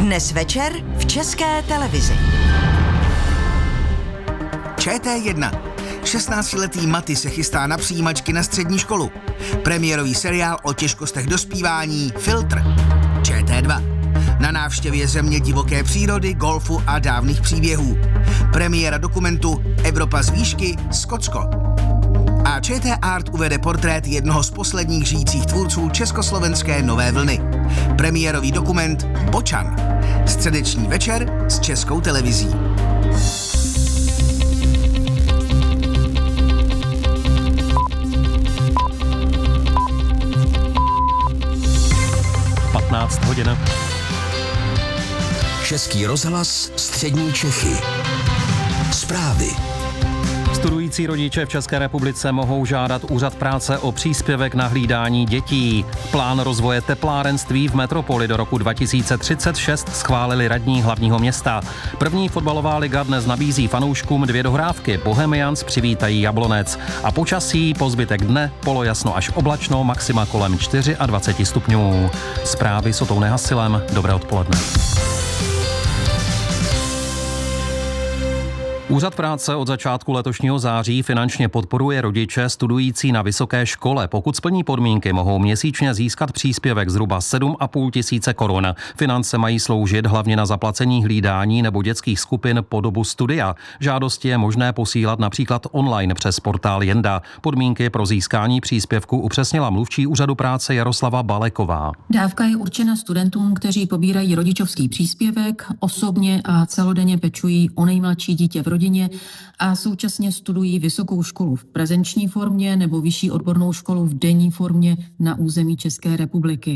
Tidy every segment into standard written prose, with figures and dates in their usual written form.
Dnes večer v České televizi. ČT1. 16letý Maty se chystá na přijímačky na střední školu. Premiérový seriál o těžkostech dospívání Filtr. ČT2. Na návštěvě země divoké přírody, golfu a dávných příběhů. Premiéra dokumentu Evropa z výšky, Skotsko. A ČT Art uvede portrét jednoho z posledních žijících tvůrců československé nové vlny. Premiérový dokument Bočan. Středeční večer s Českou televizí. Hodin. Český rozhlas, střední Čechy. Zprávy. Studující rodiče v České republice mohou žádat Úřad práce o příspěvek na hlídání dětí. Plán rozvoje teplárenství v metropoli do roku 2036 schválili radní hlavního města. První fotbalová liga dnes nabízí fanouškům 2 dohrávky. Bohemians přivítají Jablonec. A počasí po zbytek dne polojasno až oblačno, maxima kolem 24 stupňů. Zprávy s Otou Nehasilem. Dobré odpoledne. Úřad práce od začátku letošního září finančně podporuje rodiče studující na vysoké škole. Pokud splní podmínky, mohou měsíčně získat příspěvek zhruba 7,5 tisíce korun. Finance mají sloužit hlavně na zaplacení hlídání nebo dětských skupin po dobu studia. Žádosti je možné posílat například online přes portál Jenda. Podmínky pro získání příspěvku upřesnila mluvčí Úřadu práce Jaroslava Baleková. Dávka je určena studentům, kteří pobírají rodičovský příspěvek, osobně a celodenně pečují o nejmladší dítě v rodině a současně studují vysokou školu v prezenční formě nebo vyšší odbornou školu v denní formě na území České republiky.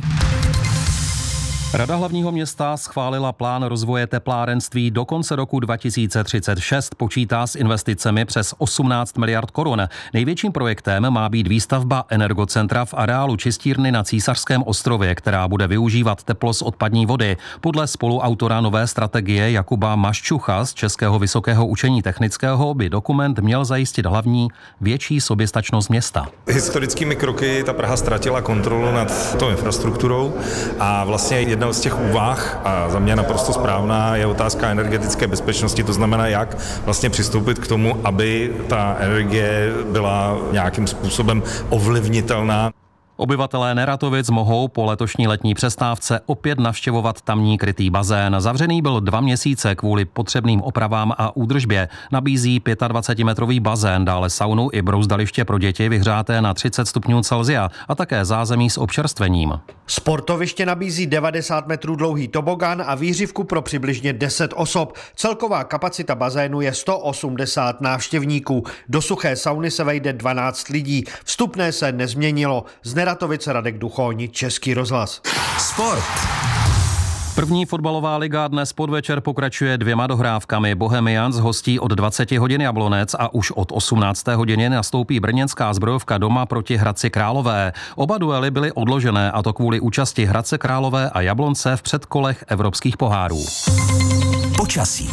Rada hlavního města schválila plán rozvoje teplárenství do konce roku 2036, počítá s investicemi přes 18 miliard korun. Největším projektem má být výstavba energocentra v areálu čistírny na Císařském ostrově, která bude využívat teplo z odpadní vody. Podle spoluautora nové strategie Jakuba Maščucha z Českého vysokého učení technického by dokument měl zajistit hlavní větší soběstačnost města. Historickými kroky ta Praha ztratila kontrolu nad tou infrastrukturou a vlastně jedna z těch úvah, a za mě naprosto správná, je otázka energetické bezpečnosti, to znamená, jak vlastně přistoupit k tomu, aby ta energie byla nějakým způsobem ovlivnitelná. Obyvatelé Neratovic mohou po letošní letní přestávce opět navštěvovat tamní krytý bazén. Zavřený byl 2 měsíce kvůli potřebným opravám a údržbě. Nabízí 25-metrový bazén, dále saunu i brouzdaliště pro děti vyhřáté na 30 stupňů Celsia a také zázemí s občerstvením. Sportoviště nabízí 90 metrů dlouhý tobogan a výřivku pro přibližně 10 osob. Celková kapacita bazénu je 180 návštěvníků. Do suché sauny se vejde 12 lidí. Vstupné se nezměnilo. Z Neratovice Radek Duchoň, Český rozhlas. Sport. První fotbalová liga dnes podvečer pokračuje 2 dohrávkami. Bohemians hostí od 20 hodin Jablonec a už od 18. hodiny nastoupí brněnská Zbrojovka doma proti Hradci Králové. Oba duely byly odložené, a to kvůli účasti Hradce Králové a Jablonce v předkolech evropských pohárů. Počasí.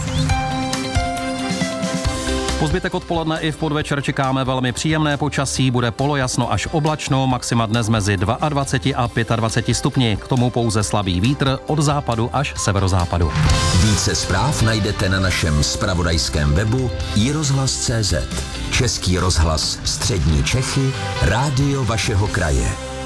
Po zbytek odpoledne i v podvečer čekáme velmi příjemné počasí, bude polojasno až oblačno, maxima dnes mezi 22 a 25 stupni, k tomu pouze slabý vítr od západu až severozápadu. Více zpráv najdete na našem zpravodajském webu iRozhlas.cz. Český rozhlas, střední Čechy, rádio vašeho kraje.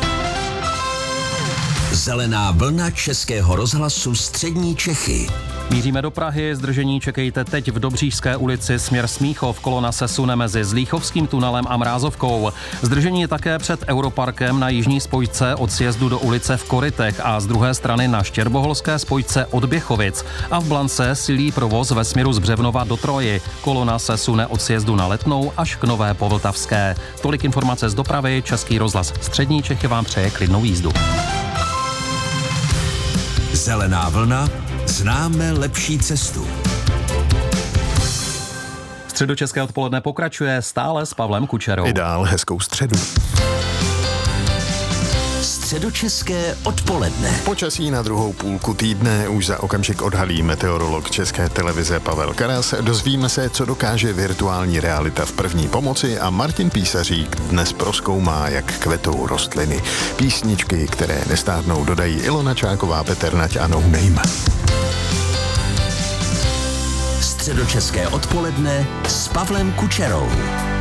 Zelená vlna Českého rozhlasu, střední Čechy. Míříme do Prahy, zdržení čekejte teď v Dobříšské ulici směr Smíchov, kolona se sune mezi Zlíchovským tunelem a Mrázovkou. Zdržení je také před Europarkem na jižní spojce od sjezdu do ulice v Korytech a z druhé strany na Štěrboholské spojce od Běchovic. A v Blance silí provoz ve směru z Břevnova do Troji. Kolona se sune od sjezdu na Letnou až k Nové Povltavské. Tolik informace z dopravy, Český rozhlas střední Čechy vám přeje klidnou jízdu. Zelená vlna. Známe lepší cestu. Středočeské odpoledne pokračuje stále s Pavlem Kučerou. I dál hezkou středu. Středočeské odpoledne. Počasí na druhou půlku týdne už za okamžik odhalí meteorolog České televize Pavel Karas. Dozvíme se, co dokáže virtuální realita v první pomoci a Martin Písařík dnes prozkoumá, jak kvetou rostliny. Písničky, které nestárnou, dodají Ilona Čáková, Petr Nať a No Name. Středočeské odpoledne s Pavlem Kučerou.